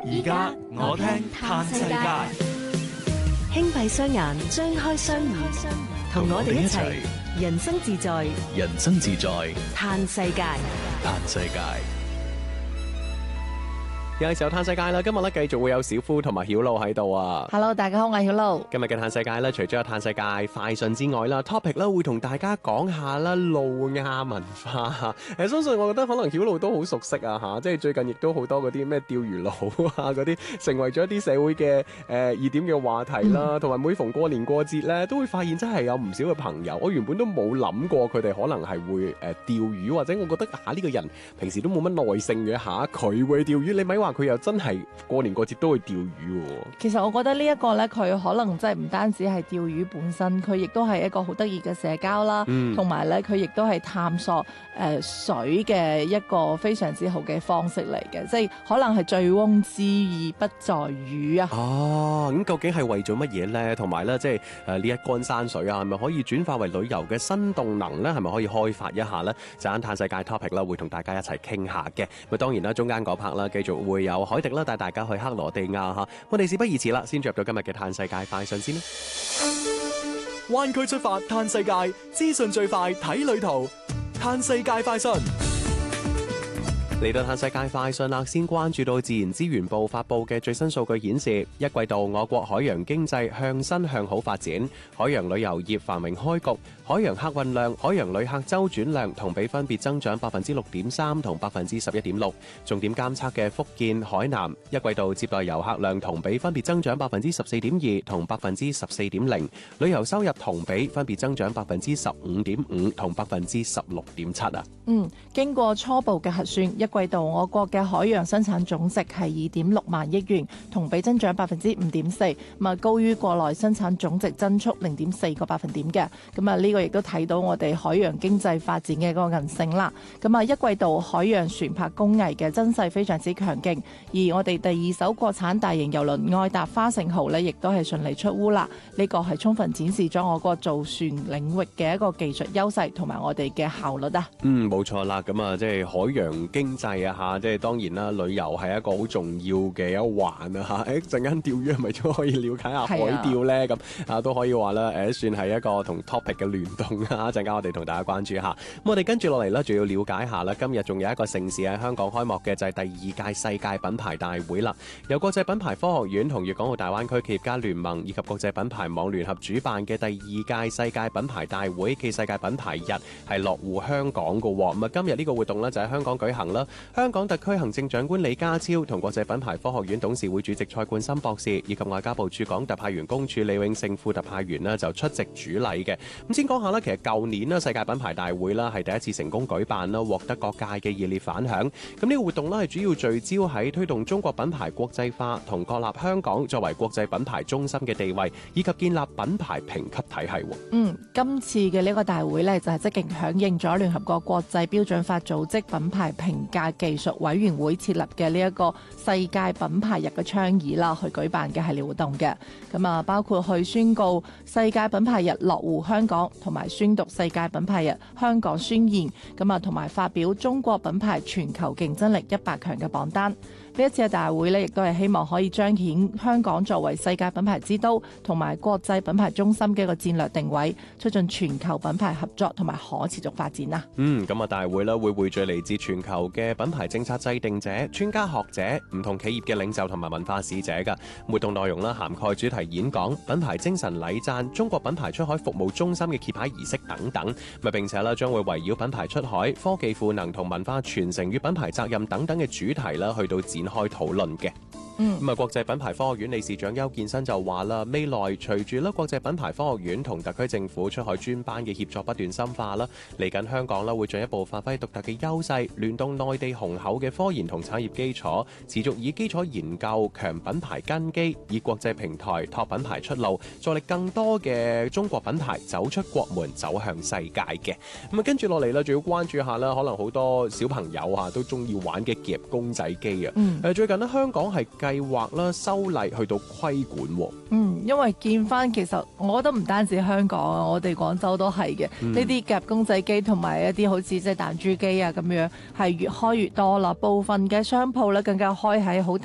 而家我聽嘆世界， 輕閉雙眼，張開雙耳，同我哋一齊人生自在， 人生自在， 嘆世界。 嘆世界。 有時候嘆世界啦，今日咧繼續會有小夫同埋曉露喺度啊。 Hello， 大家好，我係曉露。 今日嘅嘆世界咧，除咗有嘆世界快訊之外啦 ，topic 咧會同大家講下啦路亞文化。相信我覺得可能曉露都好熟悉啊吓，即係最近亦都好多嗰啲咩釣魚佬啊嗰啲，成為咗一啲社會嘅熱點嘅話題啦。同埋每逢過年過節咧，都會發現真係有唔少嘅朋友，我原本都冇諗過佢哋可能係會釣魚，或者我覺得呢個人平時都冇乜耐性嘅佢會釣魚，你咪話佢又真係過年過節都會釣魚喎。 其實我覺得呢一個呢，佢可能真係唔單止係釣魚本身，佢亦都係一個好得意嘅社交啦，同埋呢，佢亦都係探索水嘅一個非常之好嘅方式嚟嘅，即係可能係醉翁之意不在魚啊。 哦，咁究竟係為咗乜嘢呢？同埋呢，即係呢一乾山水啊，係咪可以轉化為旅遊嘅新動能呢？係咪可以開發一下呢？就喺嘆世界 topic 啦，會同大家一齊傾下嘅。咁當然啦，中間嗰 part 啦，繼續會有海迪啦，帶大家去克羅地亞嚇。我哋事不宜遲啦，先進入到今日嘅嘆世界快訊先啦。 灣區出發嘆世界，資訊最快睇旅途。嘆世界快訊。 嚟到嘆世界快訊啦，先關注到自然資源部發布嘅最新數據顯示，一季度我國海洋經濟向新向好發展，海洋旅遊業繁榮開局，海洋客運量、海洋旅客周轉量同比分別增長 6.3% 同 11.6%。重點監測嘅福建、海南一季度接待遊客量同比分別增長 14.2% 同 14.0%， 旅遊收入同比分別增長 15.5% 同 16.7%。 經過初步嘅核算，一季度我國嘅海洋生產總值係2.6萬億元，同比增長 5.4%， 高於國內生產總值增速 0.4個百分點嘅。呢個亦都睇到我哋海洋經濟發展嘅嗰個韌性啦。一季度海洋船舶工藝嘅增勢非常之強勁，而我哋第二艘國產大型郵輪愛達花盛號呢，亦都係順利出塢啦。呢個係充分展示咗我國造船領域嘅一個技術優勢同埋我哋嘅效率啊。 冇錯啦。即係海洋經濟啊嚇，即係當然啦，旅遊係一個好重要嘅一環啊嚇。陣間釣魚係咪都可以了解下海釣呢？咁都可以話啦，算係一個同 topic 嘅聯動啊！陣間我哋同大家關注下。咁我哋跟住落嚟呢，仲要了解下啦。今日仲有一個盛事喺香港開幕嘅，就係第二屆世界品牌大會啦。由國際品牌科學院同粵港澳大灣區企業家聯盟以及國際品牌網聯合主辦嘅第二屆世界品牌大會暨世界品牌日係落戶香港㗎喎。今日呢個活動呢，就喺香港舉行啦。香港特區行政長官李家超同國際品牌科學院董事會主席蔡冠深博士以及外交部駐港特派員公署李永勝副特派員呢，就出席主禮嘅。咁先講下啦，其實舊年啦世界品牌大會啦係第一次成功舉辦啦，獲得各界嘅熱烈反響。咁呢個活動呢，係主要聚焦喺推動中國品牌國際化同確立香港作為國際品牌中心嘅地位，以及建立品牌評級體系。 今次嘅呢個大會呢，就係積極響應咗聯合國國際標準法組織品牌評價技術委員會設立嘅呢一個世界品牌日嘅倡議啦，去舉辦嘅系列活動嘅。包括去宣告世界品牌日落戶香港，同埋宣讀世界品牌日香港宣言，同埋發表中國品牌全球競爭力100強嘅榜單。呢一次嘅大會呢，亦都係希望可以彰顯香港作為世界品牌之都同埋國際品牌中心嘅一個戰略定位，促進全球品牌合作同埋可持續發展啦。 大會呢會匯聚嚟自全球嘅品牌政策制定者、專家學者、唔同企業嘅領袖同埋文化使者㗎。活動內容啦涵蓋主題演講、品牌精神禮讚、中國品牌出海服務中心嘅揭牌儀式等等。並且將會圍繞品牌出海、科技賦能同文化傳承與品牌責任等等嘅主題啦，去到展開討論嘅。國際品牌科學院理事長邱建新就話啦，未來隨住國際品牌科學院同特區政府出海專班嘅協作不斷深化啦，嚟緊香港會進一步發揮獨特嘅優勢，聯動內地雄厚嘅科研同產業基礎，持續以基礎研究強品牌根基，以國際平台拓品牌出路，助力更多嘅中國品牌走出國門，走向世界嘅。跟住落嚟啦，仲要關注下啦，可能好多小朋友都中意玩嘅夾公仔機啊。最近呢，香港係計劃啦修例去到規管。 因為見翻其實我覺得唔單止香港啊，我哋廣州都係嘅。呢啲夾公仔機同埋一啲好似即係彈珠機啊咁樣係越開越多啦。部分嘅商鋪咧更加開喺好大